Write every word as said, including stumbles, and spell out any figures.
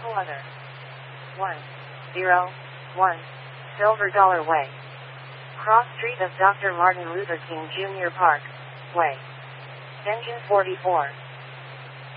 No other. one zero one Silver Dollar Way. Cross Street of Doctor Martin Luther King Junior Park Way. Engine forty-four.